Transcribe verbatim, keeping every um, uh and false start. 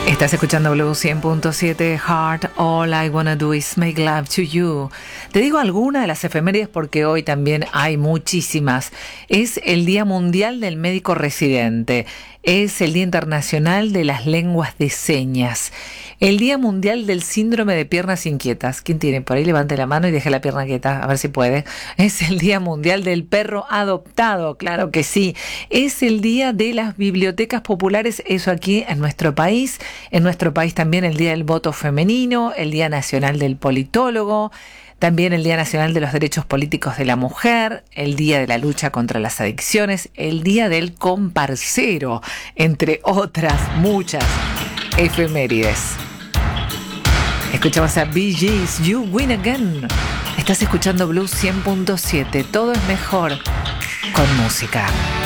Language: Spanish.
Estás escuchando Blue cien punto siete, Heart, All I Wanna Do Is Make Love to You. Te digo alguna de las efemérides porque hoy también hay muchísimas. Es el Día Mundial del Médico Residente. Es el Día Internacional de las Lenguas de Señas. El Día Mundial del Síndrome de Piernas Inquietas. ¿Quién tiene? Por ahí levante la mano y deje la pierna quieta, a ver si puede. Es el Día Mundial del Perro Adoptado, claro que sí. Es el Día de las Bibliotecas Populares, eso aquí en nuestro país. En nuestro país también el Día del Voto Femenino, el Día Nacional del Politólogo, también el Día Nacional de los Derechos Políticos de la Mujer, el Día de la Lucha contra las Adicciones, el Día del Comparcero, entre otras muchas efemérides. Escuchamos a Bee Gees, You Win Again. Estás escuchando Blue cien punto siete, todo es mejor con música.